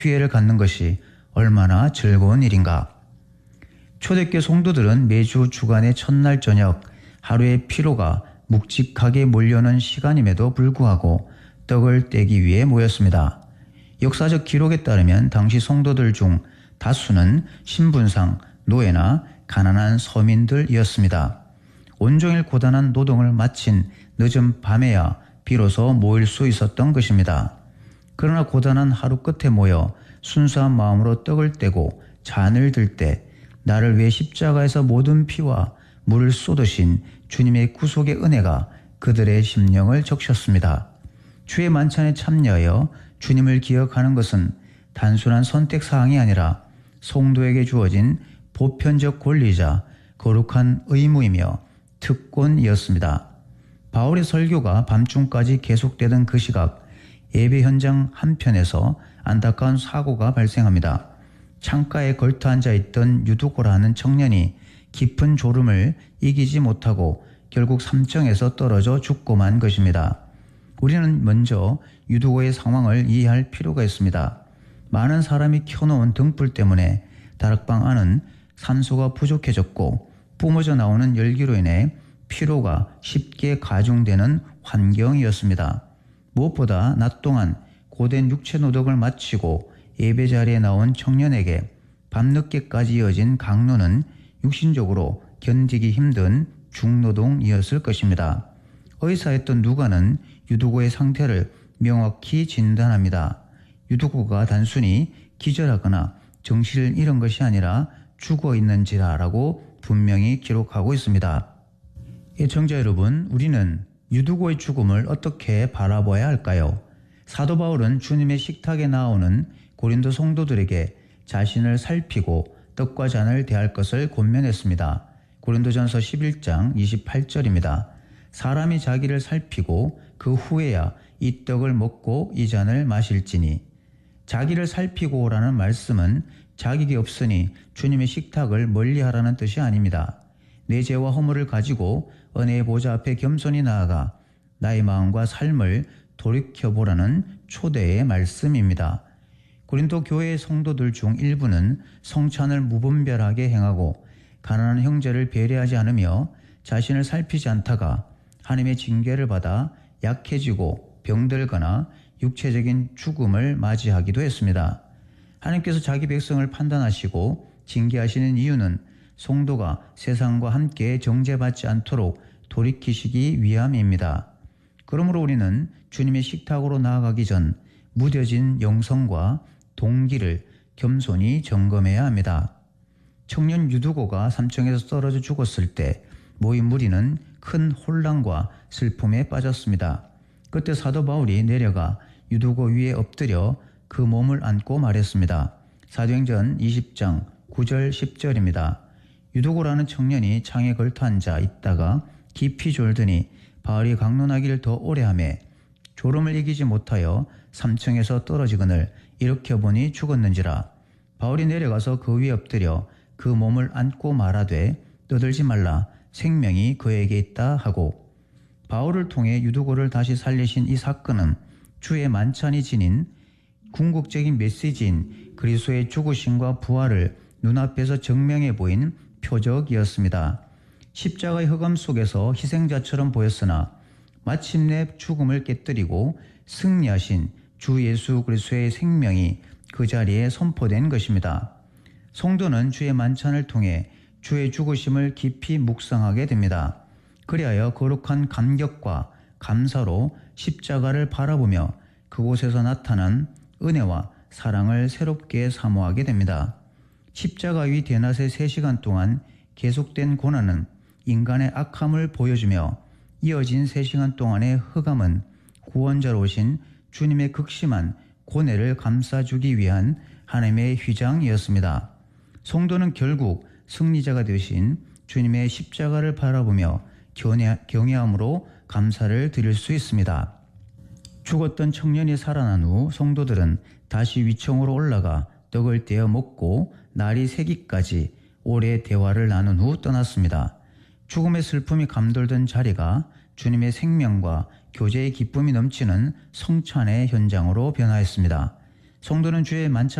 기회를 갖는 것이 얼마나 즐거운 일인가. 초대교회 성도들은 매주 주간의 첫날 저녁 하루의 피로가 묵직하게 몰려오는 시간임에도 불구하고 떡을 떼기 위해 모였습니다. 역사적 기록에 따르면 당시 성도들 중 다수는 신분상 노예나 가난한 서민들이었습니다. 온종일 고단한 노동을 마친 늦은 밤에야 비로소 모일 수 있었던 것입니다. 그러나 고단한 하루 끝에 모여 순수한 마음으로 떡을 떼고 잔을 들 때 나를 위해 십자가에서 모든 피와 물을 쏟으신 주님의 구속의 은혜가 그들의 심령을 적셨습니다. 주의 만찬에 참여하여 주님을 기억하는 것은 단순한 선택사항이 아니라 성도에게 주어진 보편적 권리이자 거룩한 의무이며 특권이었습니다. 바울의 설교가 밤중까지 계속되던 그 시각 예배 현장 한편에서 안타까운 사고가 발생합니다. 창가에 걸터 앉아있던 유두고라는 청년이 깊은 졸음을 이기지 못하고 결국 삼층에서 떨어져 죽고 만 것입니다. 우리는 먼저 유두고의 상황을 이해할 필요가 있습니다. 많은 사람이 켜놓은 등불 때문에 다락방 안은 산소가 부족해졌고 뿜어져 나오는 열기로 인해 피로가 쉽게 가중되는 환경이었습니다. 무엇보다 낮 동안 고된 육체 노동을 마치고 예배 자리에 나온 청년에게 밤늦게까지 이어진 강론은 육신적으로 견디기 힘든 중노동이었을 것입니다. 의사였던 누가는 유두고의 상태를 명확히 진단합니다. 유두고가 단순히 기절하거나 정신을 잃은 것이 아니라 죽어 있는지라라고 분명히 기록하고 있습니다. 애청자 여러분, 우리는 유두고의 죽음을 어떻게 바라봐야 할까요? 사도 바울은 주님의 식탁에 나오는 고린도 성도들에게 자신을 살피고 떡과 잔을 대할 것을 권면했습니다. 고린도전서 11장 28절입니다. 사람이 자기를 살피고 그 후에야 이 떡을 먹고 이 잔을 마실지니. 자기를 살피고라는 말씀은 자격이 없으니 주님의 식탁을 멀리하라는 뜻이 아닙니다. 내 죄와 허물을 가지고 은혜의 보좌 앞에 겸손히 나아가 나의 마음과 삶을 돌이켜보라는 초대의 말씀입니다. 고린도 교회의 성도들 중 일부는 성찬을 무분별하게 행하고 가난한 형제를 배려하지 않으며 자신을 살피지 않다가 하나님의 징계를 받아 약해지고 병들거나 육체적인 죽음을 맞이하기도 했습니다. 하나님께서 자기 백성을 판단하시고 징계하시는 이유는 성도가 세상과 함께 정죄받지 않도록 돌이키시기 위함입니다. 그러므로 우리는 주님의 식탁으로 나아가기 전 무뎌진 영성과 동기를 겸손히 점검해야 합니다. 청년 유두고가 삼층에서 떨어져 죽었을 때 모인 무리는 큰 혼란과 슬픔에 빠졌습니다. 그때 사도 바울이 내려가 유두고 위에 엎드려 그 몸을 안고 말했습니다. 사도행전 20장 9절 10절입니다. 유두고라는 청년이 창에 걸터 앉아 있다가 깊이 졸더니 바울이 강론하기를 더 오래 하매 졸음을 이기지 못하여 3층에서 떨어지거늘 일으켜보니 죽었는지라. 바울이 내려가서 그 위에 엎드려 그 몸을 안고 말하되 떠들지 말라, 생명이 그에게 있다 하고. 바울을 통해 유두고를 다시 살리신 이 사건은 주의 만찬이 지닌 궁극적인 메시지인 그리스도의 죽으심과 부활을 눈앞에서 증명해 보인 표적이었습니다. 십자가의 흑암 속에서 희생자처럼 보였으나 마침내 죽음을 깨뜨리고 승리하신 주 예수 그리스도의 생명이 그 자리에 선포된 것입니다. 성도는 주의 만찬을 통해 주의 죽으심을 깊이 묵상하게 됩니다. 그리하여 거룩한 감격과 감사로 십자가를 바라보며 그곳에서 나타난 은혜와 사랑을 새롭게 사모하게 됩니다. 십자가 위 대낮의 3시간 동안 계속된 고난은 인간의 악함을 보여주며 이어진 3시간 동안의 흑암은 구원자로 오신 주님의 극심한 고뇌를 감싸주기 위한 하나님의 휘장이었습니다. 성도는 결국 승리자가 되신 주님의 십자가를 바라보며 경외함으로 감사를 드릴 수 있습니다. 죽었던 청년이 살아난 후 성도들은 다시 위층으로 올라가 떡을 떼어 먹고 날이 새기까지 오래 대화를 나눈 후 떠났습니다. 죽음의 슬픔이 감돌던 자리가 주님의 생명과 교제의 기쁨이 넘치는 성찬의 현장으로 변화했습니다. 성도는 주의 만찬